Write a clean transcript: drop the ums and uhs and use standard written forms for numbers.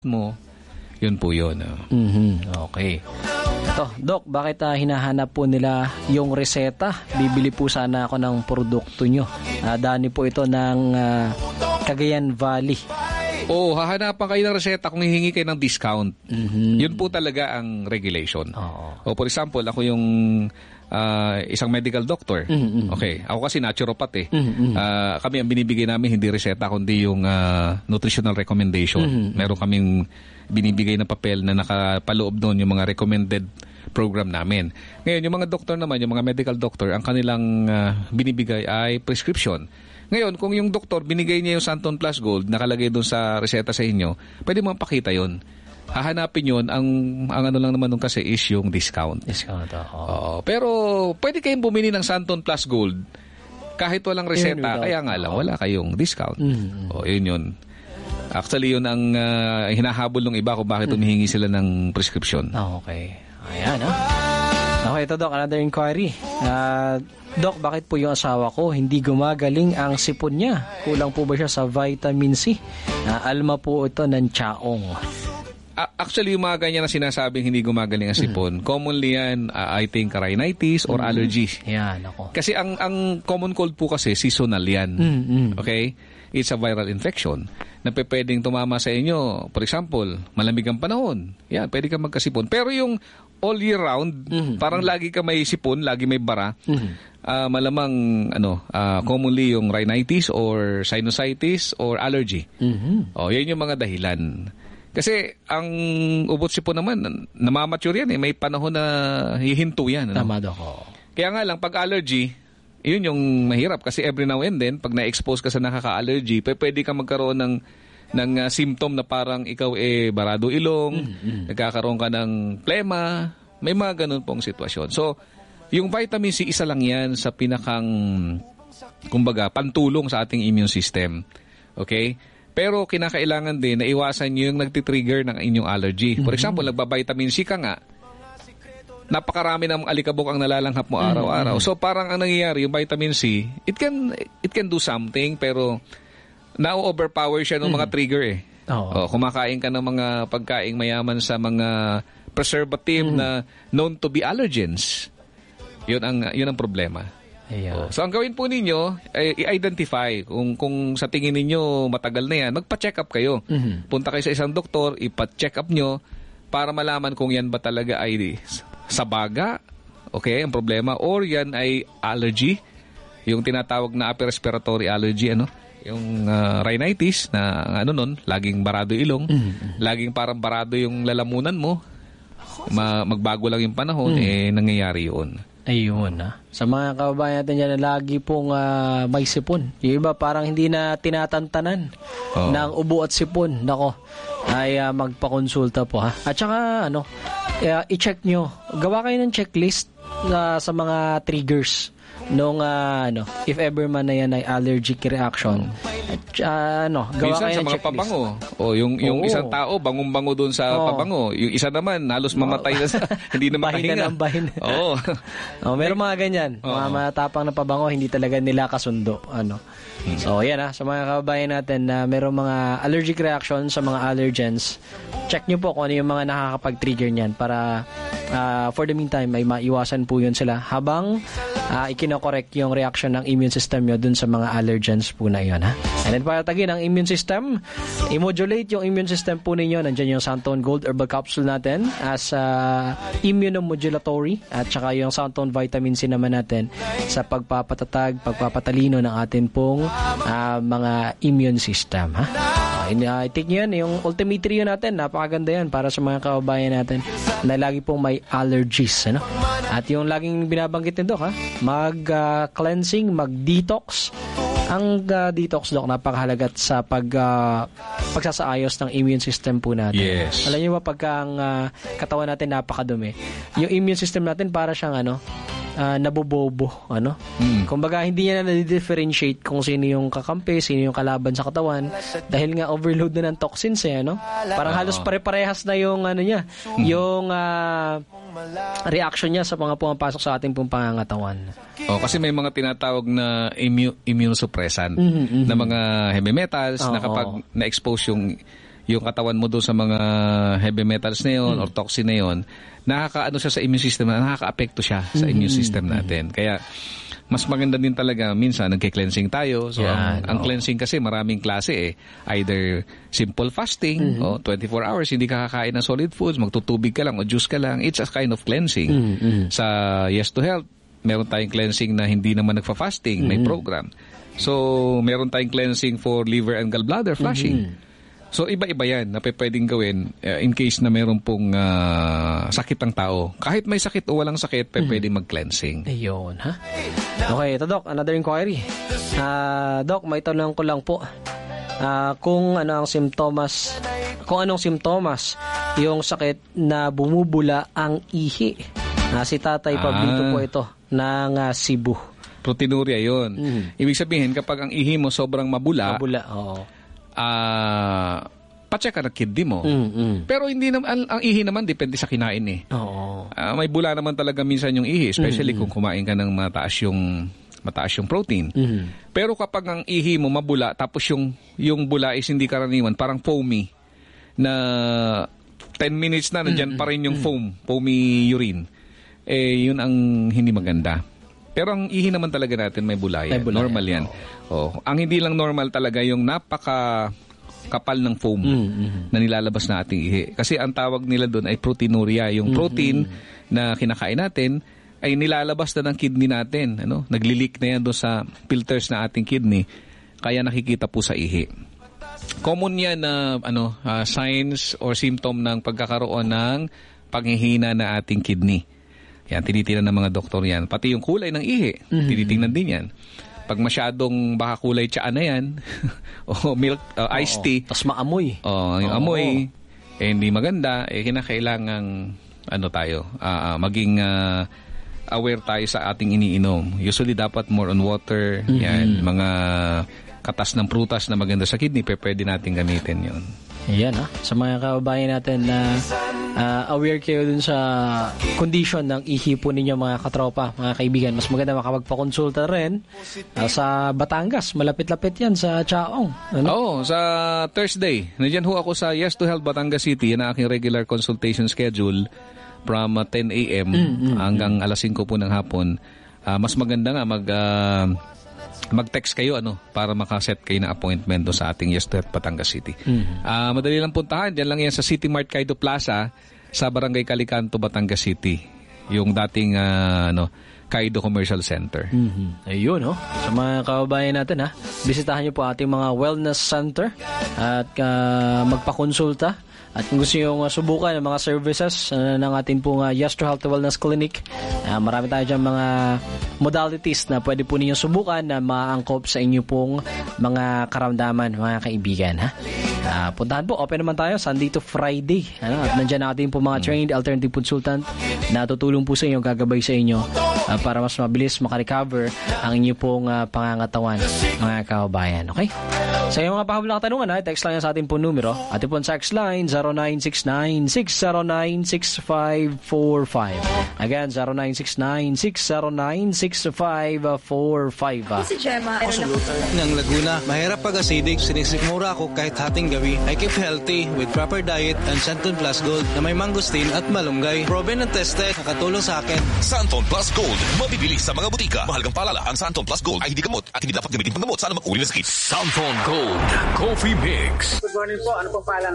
mo, yun po yun. Okay. Ito, Doc, bakit hinahanap po nila yung reseta? Bibili po sana ako ng produkto nyo. Dani po ito ng Cagayan Valley. Hahanapan kayo ng reseta kung hihingi kayo ng discount. Yun po talaga ang regulation. For example, ako yung isang medical doctor. Okay. Ako kasi naturopath kami ang binibigay namin hindi reseta kundi yung nutritional recommendation. Meron kaming binibigay na papel na nakapaloob doon yung mga recommended program namin. Ngayon, yung mga doktor naman, yung mga medical doctor, ang kanilang binibigay ay prescription. Ngayon, kung yung doktor binigay niya yung Santon Plus Gold nakalagay doon sa reseta sa inyo, pwede mo pakita yon. Hahanapin yun, ang ano lang naman nung kasi is yung discount. Pero pwede kayong bumili ng Santon Plus Gold kahit walang reseta, kaya nga lang wala kayong discount. Yun yun. Actually, yun ang hinahabol ng iba kung bakit humihingi sila ng prescription. Okay. Ayan, Okay, ito, Doc. Another inquiry. Doc, bakit po yung asawa ko hindi gumagaling ang sipon niya? Kulang po ba siya sa vitamin C? Alma po ito ng Chaong. Actually, yung mga ganyan na sinasabing hindi gumagaling ang sipon, commonly yan, I think, rhinitis or allergy. Yan, ako. Kasi ang common cold po kasi, seasonal yan. Okay? It's a viral infection na pwedeng tumama sa inyo. For example, malamig ang panahon. Yan, pwede ka magkasipon. Pero yung all year round, parang lagi ka may sipon, lagi may bara. Malamang commonly yung rhinitis or sinusitis or allergy. Yan yung mga dahilan. Kasi ang ubot sipon naman, namamature yan may panahon na hihinto yan. Tama ako. Kaya nga lang, pag allergy, yun yung mahirap kasi every now and then, pag na-expose ka sa nakaka-allergy, pwede ka magkaroon ng symptom na parang ikaw barado ilong, nagkakaroon ka ng plema, may mga ganun pong sitwasyon. So, yung vitamin C, isa lang yan sa pinakang, kumbaga, pantulong sa ating immune system. Okay? Pero kinakailangan din na iwasan nyo yung nagtitrigger ng inyong allergy. For example, nagba-vitamin C ka nga, napakarami ng alikabok ang nalalanghap mo araw-araw. So parang ang nangyayari, yung vitamin C, it can do something pero na-overpower siya ng mga trigger kumakain ka ng mga pagkaing mayaman sa mga preservative na known to be allergens. Yun ang problema. So ang gawin po ninyo ay i-identify kung sa tingin ninyo matagal na yan, magpa-check up kayo. Punta kayo sa isang doktor, ipa-check up nyo para malaman kung yan ba talaga ay sa baga, okay, ang problema, or yan ay allergy, yung tinatawag na upper respiratory allergy, yung rhinitis na laging barado ilong, laging parang barado yung lalamunan mo, magbago lang yung panahon, nangyayari yun. Ayun, sa mga kababayan natin dyan na lagi pong may sipon. Yung iba parang hindi na tinatantanan ng ubo at sipon. Nako, ay magpakonsulta po At saka i-check nyo. Gawa kayo ng checklist sa mga triggers nung if ever man na yan ay allergic reaction. Gawa minsan kayo sa ng mga checklist. pabango. Yung isang tao, bangong-bango doon sa pabango. Yung isa naman, halos mamatay na hindi na makahinga. Bahin. Meron mga ganyan. Mga matapang na pabango, hindi talaga nila kasundo. So, yan sa mga kababayan natin na merong mga allergic reaction sa mga allergens, check nyo po kung ano yung mga nakakapag-trigger niyan para for the meantime ay maiwasan po yun sila habang ikinokorek yung reaction ng immune system nyo dun sa mga allergens po na yun. And then para tagin ang immune system, i-modulate yung immune system po ninyo. Nandiyan yung Santon Gold Herbal Capsule natin as immunomodulatory at saka yung Santon Vitamin C naman natin sa pagpapatatag, pagpapatalino ng atin pong mga immune system. I-take nyo yan, yung Ultimate Trio natin, napakaganda yan para sa mga kababayan natin na lagi pong may allergies. At yung laging binabanggit nito, mag-cleansing, mag-detox. Ang detox, Doc, napakahalaga sa pagsasaayos ng immune system po natin. Yes. Alam niyo ba, pagka ang katawan natin napakadumi, yung immune system natin para siyang nabobobo. Kumbaga, hindi niya na differentiate kung sino yung kakampi, sino yung kalaban sa katawan dahil nga overload na ng toxins Parang halos pare-parehas na yung niya, yung reaction niya sa mga pumapasok sa ating pong pangangatawan. Kasi may mga tinatawag na immunosuppressant na mga heavy metals na kapag na-expose yung katawan mo doon sa mga heavy metals na yun or toxin na yun, nakakaano siya sa immune system, nakaka-apekto siya sa immune system natin. Kaya mas maganda din talaga minsan nagke-cleansing tayo. So ang cleansing kasi maraming klase Either simple fasting, 24 hours hindi ka kakain ng solid foods, magtutubig ka lang o juice ka lang. It's a kind of cleansing. Sa Yes to Health, meron tayong cleansing na hindi naman nagfa-fasting, may program. So meron tayong cleansing for liver and gallbladder flushing. So, iba-iba yan na pwedeng gawin in case na meron pong sakit ng tao. Kahit may sakit o walang sakit, pwedeng mag-cleansing. Ayun, ha? Okay, ito, Doc. Another inquiry. Doc, may tanong ko lang po. Kung anong simptomas yung sakit na bumubula ang ihi. Si Tatay Pablito po ito ng Cebu. Proteinuria yun. Ibig sabihin, kapag ang ihi mo sobrang mabula, oo. pa-check ka ng kidney mo. Pero hindi naman ang ihi naman depende sa kinain Oo. May bula naman talaga minsan yung ihi, especially kung kumain ka ng mataas yung protein. Pero kapag ang ihi mo mabula tapos yung bula is hindi karaniwan, parang foamy na 10 minutes na nandiyan pa rin yung foamy urine. Yun ang hindi maganda. Pero ang ihi naman talaga natin may bula yan. Normal yan. Ang hindi lang normal talaga yung napaka-kapal ng foam na nilalabas na ating ihi. Kasi ang tawag nila doon ay proteinuria. Yung protein na kinakain natin ay nilalabas na ng kidney natin. Nagli-leak na yan doon sa filters na ating kidney. Kaya nakikita po sa ihi. Common yan na signs or symptom ng pagkakaroon ng panghihina na ating kidney. Yan, tinitingnan ng mga doktor yan. Pati yung kulay ng ihi, tinitingnan din yan. Pag masyadong baka kulay tsaa na yan, o milk, iced tea. Tapos maamoy. Yung amoy, hindi maganda, kinakailangan maging aware tayo sa ating iniinom. Usually dapat more on water, yan, mga katas ng prutas na maganda sa kidney, pwede natin gamitin yun. Ayan sa mga kababayan natin na aware kayo dun sa condition ng ihi po ninyo mga katropa, mga kaibigan. Mas maganda makapagpakonsulta rin sa Batangas. Malapit-lapit yan sa Chaong. Sa Thursday. Nandiyan ho ako sa Yes to Health Batangas City. Yan ang aking regular consultation schedule from 10 a.m. hanggang alas 5 po ng hapon. Mas maganda nga mag-text kayo para makaset kayo ng appointment do sa ating Yes to Health Batangas City. Madali lang puntahan. Diyan lang yan sa City Mart Kaido Plaza sa Barangay Calicanto, Batangas City. Yung dating Kaido Commercial Center. Ayun, sa mga kababayan natin, bisitahan niyo po ating mga wellness center at magpakonsulta. At kung gusto nyo subukan ng mga services ng ating pong Yes to Health Wellness Clinic, marami tayo dyan mga modalities na pwede po ninyong subukan na maangkop sa inyo pong mga karamdaman, mga kaibigan. Puntahan po, open naman tayo Sunday to Friday. At nandyan natin po mga trained alternative consultant na tutulong po sa inyo, gagabay sa inyo para mas mabilis makarecover ang inyo pong pangangatawan, mga kababayan. Okay? Sa inyong mga pahabol na katanungan, text lang yan sa ating pong numero. Ating pong text line 0969-609-6545. Again, 0969-609-6545. Si Gemma. Ng Laguna, mahirap pag-acidic, sinisikmura ako kahit hating gabi. I keep healthy with proper diet and Santon Plus Gold na may mangosteen at malunggay. Proven and tested, nakatulong sa akin. Santon Plus Gold, mabibili sa mga butika. Mahalagang paalala, ang Santon Plus Gold ay hindi gamot at hindi dapat gamitin panggamot sa anumang uri ng sakit. Santon Gold Coffee Mix. Good morning po, ano pong paalam?